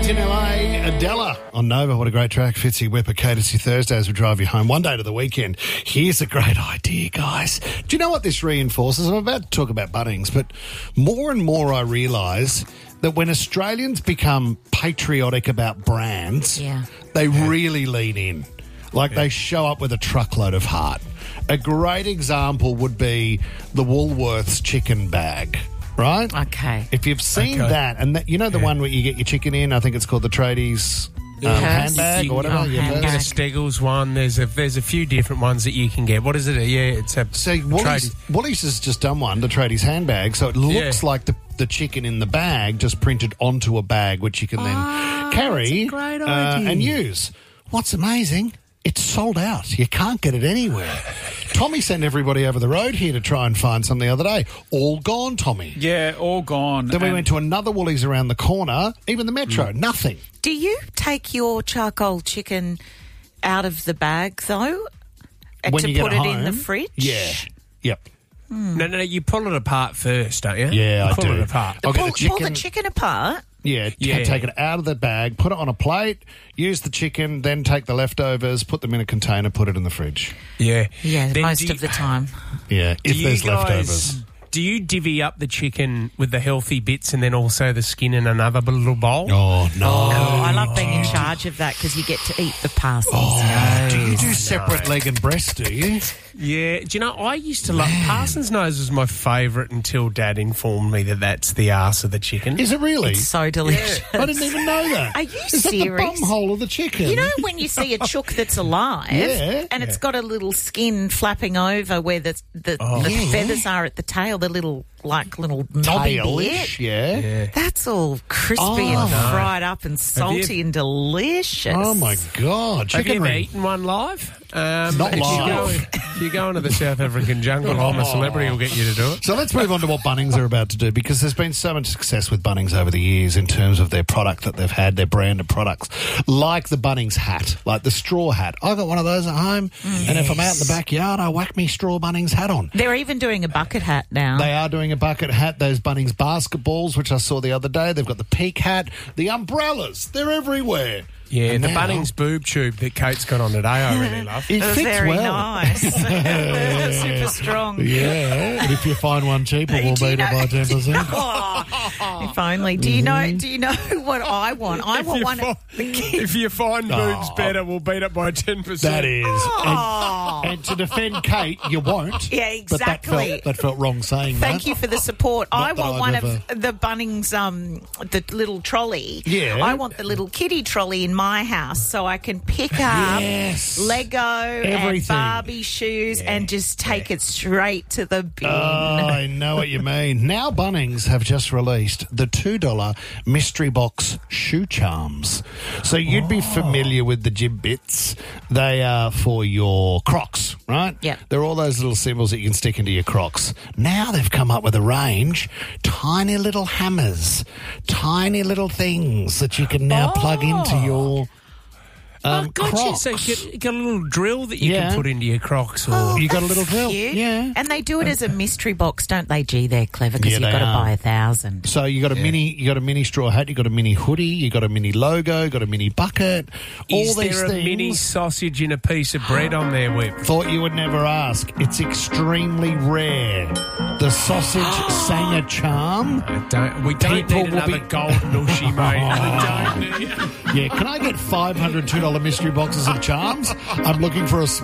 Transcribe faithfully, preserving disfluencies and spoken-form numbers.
Night in L A, Adela on Nova. What a great track. Fitzy Whipper, courtesy Thursday as we drive you home. One day to the weekend. Here's a great idea, guys. Do you know what this reinforces? I'm about to talk about Bunnings, but more and more I realise that when Australians become patriotic about brands, yeah. they really lean in. Like yeah. they show up with a truckload of heart. A great example would be the Woolworths chicken bag. Right? Okay. If you've seen okay. that, and that, you know the yeah. one where you get your chicken in, I think it's called the Tradies um, yes. handbag you, or whatever. Oh, yeah, you get a Steggles one. There's a there's a few different ones that you can get. What is it? Yeah, it's a So Woolies, Woolies has just done one, the Tradies handbag, so it looks yeah. like the, the chicken in the bag just printed onto a bag, which you can then oh, carry that's a great uh, idea. and use. What's amazing? It's sold out. You can't get it anywhere. Tommy sent everybody over the road here to try and find some the other day. All gone, Tommy. Yeah, all gone. Then we And went to another Woolies around the corner, even the Metro, mm. nothing. Do you take your charcoal chicken out of the bag, though, when to you put get it home, in the fridge? Yeah. Yep. Hmm. No, no, no, you pull it apart first, don't you? Yeah, you I pull do. it apart. I'll Pull, get the chicken. pull the chicken apart? Yeah, Yeah. take it out of the bag, put it on a plate, use the chicken, then take the leftovers, put them in a container, put it in the fridge. Yeah. Yeah, Then most do you- of the time. Yeah, Do if you there's guys- leftovers. Do you divvy up the chicken with the healthy bits and then also the skin in another little bowl? Oh, no. Oh, I love being in charge of that because you get to eat the parsons. Oh, do you do No. separate leg and breast, do you? Yeah. Do you know, I used to love... Parsons nose was my favourite until Dad informed me that that's the arse of the chicken. Is it really? It's so delicious. I didn't even know that. Are you Is that the serious? bum hole of the chicken? You know when you see a chook that's alive Yeah. and it's got a little skin flapping over where the the, Oh. the Yeah. feathers are at the tail, the little like little knobby Tailish, bit. yeah. Yeah. That's all crispy Oh, and no. fried up and salty and delicious. Oh, my God. Have you Chicken ever ring. eaten one live? Um, Not if live. You go, if you go into the South African jungle, I'm a celebrity will get you to do it. So let's move on to what Bunnings are about to do, because there's been so much success with Bunnings over the years in terms of their product that they've had, their brand of products, like the Bunnings hat, like the straw hat. I got one of those at home, Yes. and if I'm out in the backyard, I whack me straw Bunnings hat on. They're even doing a bucket hat now. They are doing a bucket hat, those Bunnings basketballs, which I saw the other day. They've got the peak hat, the umbrellas. They're everywhere. Yeah, And the now- Bunnings boob tube that Kate's got on today, I really love. It They're fits very well. nice. Super strong. Yeah, and if you find one cheaper, we'll Do you beat it know- by ten percent. Oh, if only. Do you know? Do you know what I want? I If want you, one. fi- Of the kids. if you find boobs Oh. better, we'll beat it by ten percent. That is. Oh. And, and to defend Kate, you won't. Yeah, But that exactly. felt, that felt wrong saying Thank that. you for the support. I Not that want I've one ever- of the Bunnings, um, the little trolley. Yeah. I want the little kiddie trolley in my house so I can pick up Yes. Lego and Everything. Barbie shoes and just take it straight to the bin. Oh, I know what you mean. Now Bunnings have just released the two dollar mystery box shoe charms. So you'd be familiar with the Jib Bits. They are for your Crocs, right? Yep. They're all those little symbols that you can stick into your Crocs. Now they've come up with a range, tiny little hammers, tiny little things that you can now plug into your um, oh, gotcha. Crocs. So you get, you got a little drill that you Yeah. can put into your Crocs. Or Oh, You got a that's little drill. cute. Yeah. And they do it as a mystery box, don't they? Gee, they're clever because Yeah, you've they got to are. buy a thousand. So you got a mini, you got a mini straw hat, you got a mini hoodie, you got a mini logo, you got a mini bucket. All Is these there a things. mini sausage in a piece of bread on there, Whip? Thought you would never ask. It's extremely rare. The sausage Sanger charm. I don't, we don't People need will another be- golden ushy, mate. We don't need... Yeah, can I get five hundred two dollar mystery boxes of charms? I'm looking for a